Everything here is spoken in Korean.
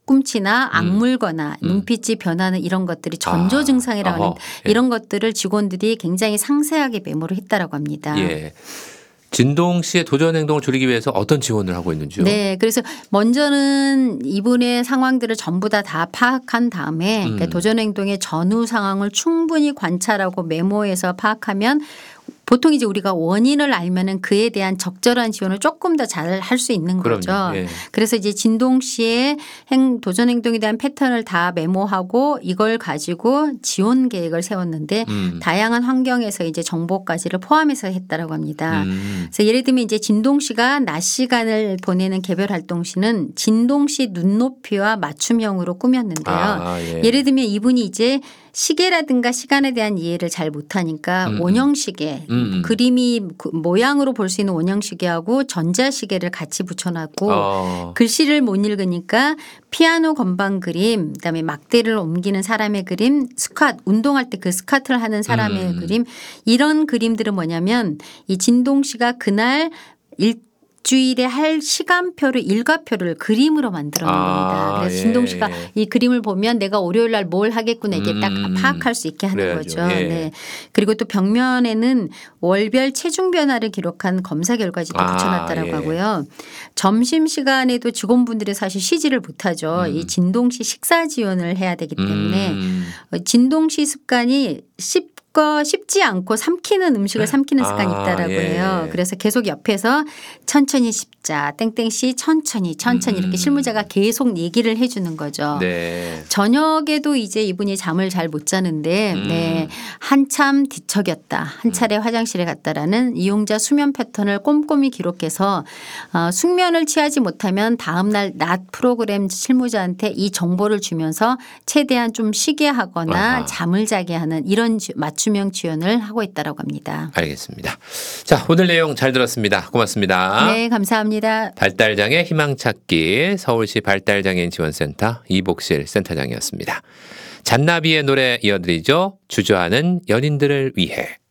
뒤꿈치나 악물거나 눈빛이 변하는 이런 것들이 전조 증상이라고 하는 이런 것들을 직원들이 굉장히 상세하게 메모를 했다라고 합니다. 예. 진동 씨의 도전 행동을 줄이기 위해서 어떤 지원을 하고 있는지요? 네. 그래서 먼저는 이분의 상황들을 전부 다 파악한 다음에 그러니까 도전 행동의 전후 상황을 충분히 관찰하고 메모해서 파악하면 보통 이제 우리가 원인을 알면은 그에 대한 적절한 지원을 조금 더 잘 할 수 있는 거죠. 예. 그래서 이제 진동 씨의 도전 행동에 대한 패턴을 다 메모하고 이걸 가지고 지원 계획을 세웠는데 다양한 환경에서 이제 정보까지를 포함해서 했다라고 합니다. 그래서 예를 들면 이제 진동 씨가 낮 시간을 보내는 개별 활동 시는 진동 씨 눈높이와 맞춤형으로 꾸몄는데요. 예. 예를 들면 이분이 이제 시계라든가 시간에 대한 이해를 잘 못하니까 원형시계 그림이 모양으로 볼 수 있는 원형시계하고 전자시계를 같이 붙여놨고 글씨를 못 읽으니까 피아노 건반 그림 그다음에 막대를 옮기는 사람의 그림 스쿼트 운동할 때 그 스쿼트를 하는 사람의 그림 이런 그림들은 뭐냐면 이 진동 씨가 그날 일주일에 할 시간표를 일과표를 그림으로 만들어 놓은 겁니다. 그래서 진동 씨가 이 그림을 보면 내가 월요일 날 뭘 하겠구나 이게 딱 파악할 수 있게 하는 그래야죠. 거죠. 네. 그리고 또 벽면에는 월별 체중 변화를 기록한 검사 결과지도 붙여놨다라고 하고요. 점심시간에도 직원분들이 사실 쉬지를 못하죠. 이 진동 씨 식사 지원을 해야 되기 때문에 진동 씨 습관이 쉽지 않고 삼키는 음식을 삼키는 습관이 있다라고 해요. 그래서 계속 옆에서 천천히 씹자 땡땡씨 천천히 이렇게 실무자가 계속 얘기를 해 주는 거죠. 네. 저녁에도 이제 이분이 잠을 잘 못 자는데 네. 한참 뒤척였다. 한 차례 화장실에 갔다라는 이용자 수면 패턴을 꼼꼼히 기록해서 숙면을 취하지 못하면 다음날 낮 프로그램 실무자한테 이 정보를 주면서 최대한 좀 쉬게 하거나 잠을 자게 하는 이런 맞춤형 지원을 하고 있다라고 합니다. 알겠습니다. 자, 오늘 내용 잘 들었습니다. 고맙습니다. 네, 감사합니다. 발달장애 희망찾기 서울시 발달장애인 지원센터 이복실 센터장이었습니다. 잔나비의 노래 이어드리죠. 주저하는 연인들을 위해.